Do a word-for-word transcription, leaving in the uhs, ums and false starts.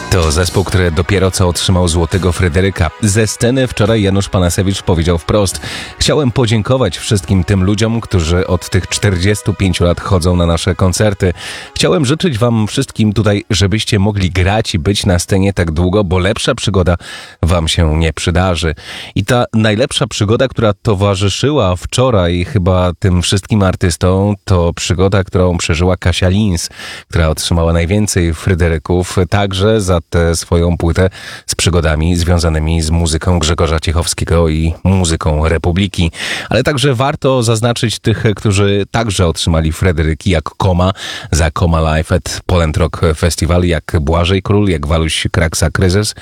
To zespół, który dopiero co otrzymał Złotego Fryderyka. Ze sceny wczoraj Janusz Panasewicz powiedział wprost: chciałem podziękować wszystkim tym ludziom, którzy od tych czterdziestu pięciu lat chodzą na nasze koncerty. Chciałem życzyć wam wszystkim tutaj, żebyście mogli grać i być na scenie tak długo, bo lepsza przygoda wam się nie przydarzy. I ta najlepsza przygoda, która towarzyszyła wczoraj chyba tym wszystkim artystom, to przygoda, którą przeżyła Kasia Lins, która otrzymała najwięcej Fryderyków, także za tę swoją płytę z przygodami związanymi z muzyką Grzegorza Ciechowskiego i muzyką Republiki. Ale także warto zaznaczyć tych, którzy także otrzymali Fryderyki, jak Koma za Koma Live at Poland Rock Festival, jak Błażej Król, jak Waluś Kraksa Kryzys,